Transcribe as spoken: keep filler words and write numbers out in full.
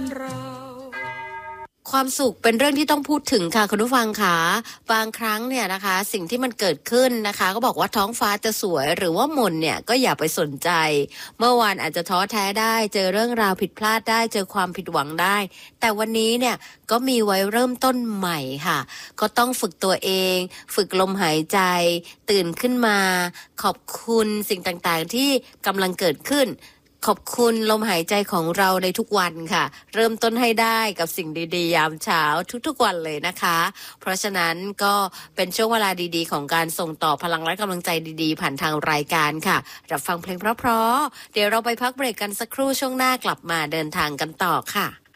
ความสุขเป็นเรื่องที่ต้องพูดถึงค่ะคุณผู้ฟังค่ะบางครั้งเนี่ยนะคะสิ่งที่มันเกิดขึ้นนะคะก็บอกว่าท้องฟ้าจะสวยหรือว่าหม่นเนี่ยก็อย่าไปสนใจเมื่อวานอาจจะท้อแท้ได้เจอเรื่องราวผิดพลาดได้เจอความผิดหวังได้แต่วันนี้เนี่ยก็มีไว้เริ่มต้นใหม่ค่ะก็ต้องฝึกตัวเองฝึกลมหายใจตื่นขึ้นมาขอบคุณสิ่งต่างๆที่กำลังเกิดขึ้นขอบคุณลมหายใจของเราในทุกวันค่ะเริ่มต้นให้ได้กับสิ่งดีๆยามเช้าทุกๆวันเลยนะคะเพราะฉะนั้นก็เป็นช่วงเวลาดีๆของการส่งต่อพลังและกำลังใจดีๆผ่านทางรายการค่ะรับฟังเพลงเพราะๆเดี๋ยวเราไปพักเบรกกันสักครู่ช่วงหน้ากลับมาเดินทางกันต่อค่ะ